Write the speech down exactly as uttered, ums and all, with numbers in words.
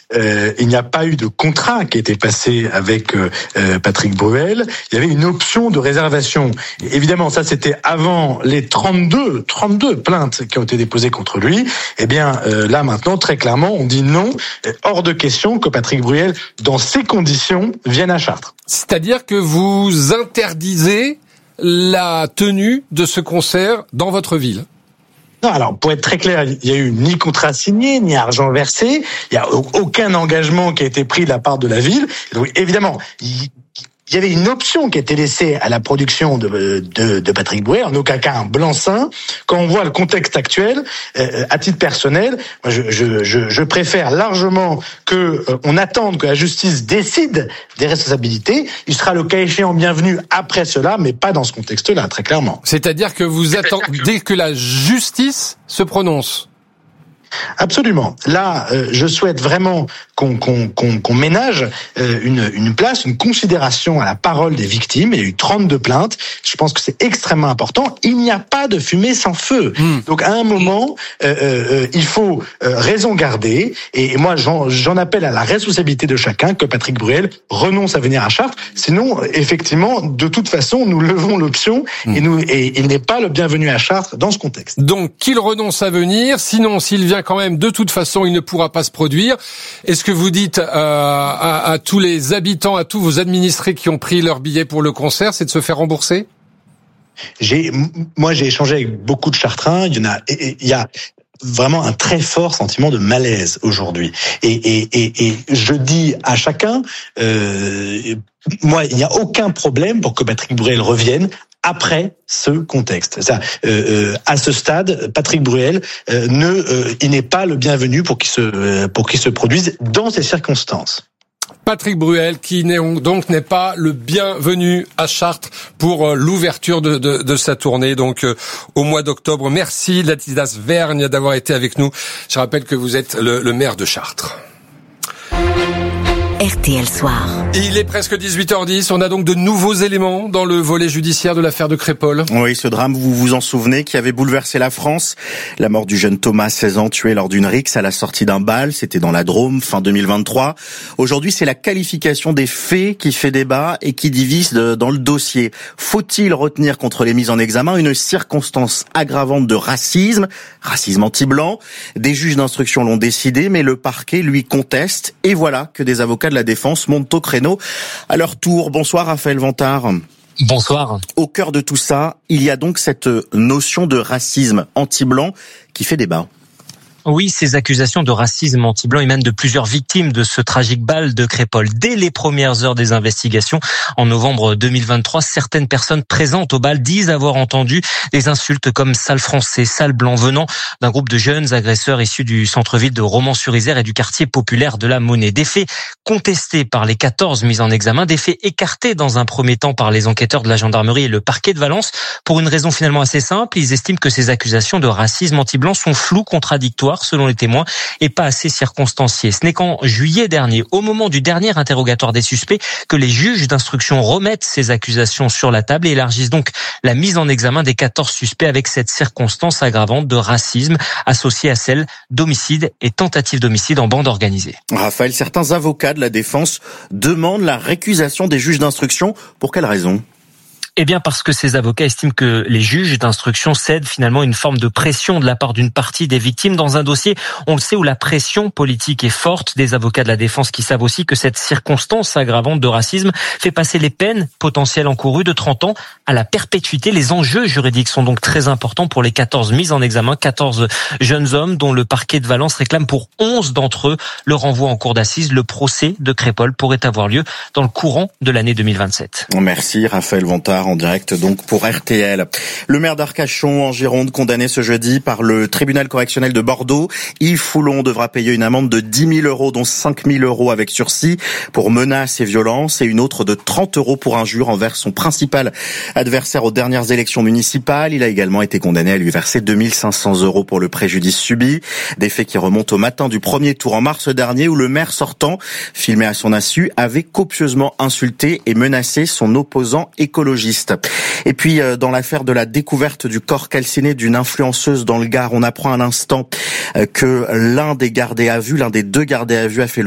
euh, il n'y a pas eu de contrat qui a été passé avec euh, Patrick Bruel. Il y avait une option de réservation. Et évidemment, ça c'était avant les trente-deux, trente-deux plaintes qui ont été déposées contre lui. Eh bien, euh, là maintenant, très clairement, on dit non, hors de question que Patrick Bruel, dans ces conditions, vienne à Chartres. C'est-à-dire que vous interdisez la tenue de ce concert dans votre ville? Non, alors pour être très clair, il n'y a eu ni contrat signé, ni argent versé, il n'y a aucun engagement qui a été pris de la part de la ville. Donc évidemment, il il y avait une option qui a été laissée à la production de, de, de Patrick Bruel, en aucun cas un blanc-seing. Quand on voit le contexte actuel, euh, à titre personnel, moi je, je, je, je préfère largement que euh, on attende que la justice décide des responsabilités. Il sera le cas échéant bienvenu après cela, mais pas dans ce contexte-là, très clairement. C'est-à-dire que vous attendez que la justice se prononce? Absolument. Là, euh, je souhaite vraiment qu'on, qu'on, qu'on, qu'on ménage euh, une, une place, une considération à la parole des victimes. Il y a eu trente-deux plaintes. Je pense que c'est extrêmement important. Il n'y a pas de fumée sans feu. Mmh. Donc, à un moment, euh, euh, il faut euh, raison garder. Et moi, j'en, j'en appelle à la responsabilité de chacun que Patrick Bruel renonce à venir à Chartres. Sinon, effectivement, de toute façon, nous levons l'option mmh. et, nous, et il n'est pas le bienvenu à Chartres dans ce contexte. Donc, qu'il renonce à venir. Sinon, s'il vient quand même, de toute façon, il ne pourra pas se produire. Est-ce que vous dites euh, à, à tous les habitants, à tous vos administrés qui ont pris leur billet pour le concert, c'est de se faire rembourser? J'ai, moi, j'ai échangé avec beaucoup de Chartrains. Il y en a, il y a vraiment un très fort sentiment de malaise aujourd'hui. Et, et, et, et je dis à chacun, euh, moi, il n'y a aucun problème pour que Patrick Bruel revienne après ce contexte. Ça, euh, euh, à ce stade, Patrick Bruel euh, ne, euh, il n'est pas le bienvenu pour qu'il se, euh, pour qu'il se produise dans ces circonstances. Patrick Bruel, qui n'est donc n'est pas le bienvenu à Chartres pour l'ouverture de, de, de sa tournée, donc euh, au mois d'octobre. Merci Ladislas Vergne d'avoir été avec nous. Je rappelle que vous êtes le, le maire de Chartres. R T L Soir. Il est presque dix-huit heures dix. On a donc de nouveaux éléments dans le volet judiciaire de l'affaire de Crépol. Oui, ce drame, vous vous en souvenez, qui avait bouleversé la France. La mort du jeune Thomas, seize ans, tué lors d'une rixe à la sortie d'un bal. C'était dans la Drôme, fin deux mille vingt-trois. Aujourd'hui, c'est la qualification des faits qui fait débat et qui divise dans le dossier. Faut-il retenir contre les mises en examen une circonstance aggravante de racisme, racisme anti-blanc? Des juges d'instruction l'ont décidé, mais le parquet lui conteste. Et voilà que des avocats de la défense montent au créneau à leur tour. Bonsoir Raphaël Vantard. Bonsoir. Au cœur de tout ça, il y a donc cette notion de racisme anti-blanc qui fait débat. Oui, ces accusations de racisme anti-blanc émanent de plusieurs victimes de ce tragique bal de Crépol. Dès les premières heures des investigations, en novembre deux mille vingt-trois, certaines personnes présentes au bal disent avoir entendu des insultes comme sale français, sale blanc venant d'un groupe de jeunes agresseurs issus du centre-ville de Romans-sur-Isère et du quartier populaire de la Monnaie. Des faits contestés par les quatorze mises en examen, des faits écartés dans un premier temps par les enquêteurs de la gendarmerie et le parquet de Valence pour une raison finalement assez simple. Ils estiment que ces accusations de racisme anti-blanc sont floues, contradictoires selon les témoins et pas assez circonstanciées. Ce n'est qu'en juillet dernier, au moment du dernier interrogatoire des suspects, que les juges d'instruction remettent ces accusations sur la table et élargissent donc la mise en examen des quatorze suspects avec cette circonstance aggravante de racisme associée à celle d'homicide et tentative d'homicide en bande organisée. Raphaël, certains avocats de la défense demandent la récusation des juges d'instruction. Pour quelle raison ? Eh bien parce que ces avocats estiment que les juges d'instruction cèdent finalement une forme de pression de la part d'une partie des victimes dans un dossier, on le sait, où la pression politique est forte. Des avocats de la défense qui savent aussi que cette circonstance aggravante de racisme fait passer les peines potentielles encourues de trente ans à la perpétuité. Les enjeux juridiques sont donc très importants pour les quatorze mises en examen, quatorze jeunes hommes dont le parquet de Valence réclame pour onze d'entre eux le renvoi en cour d'assises. Le procès de Crépol pourrait avoir lieu dans le courant de l'année deux mille vingt-sept. Merci Raphaël Vantard. En direct donc pour R T L. Le maire d'Arcachon en Gironde condamné ce jeudi par le tribunal correctionnel de Bordeaux. Yves Foulon devra payer une amende de dix mille euros dont cinq mille euros avec sursis pour menaces et violences et une autre de trente euros pour injure envers son principal adversaire aux dernières élections municipales. Il a également été condamné à lui verser deux mille cinq cents euros pour le préjudice subi. Des faits qui remontent au matin du premier tour en mars dernier où le maire sortant, filmé à son insu, avait copieusement insulté et menacé son opposant écologiste. Et puis, dans l'affaire de la découverte du corps calciné d'une influenceuse dans le Gard, on apprend à l'instant que l'un des gardés à vue, l'un des deux gardés à vue a fait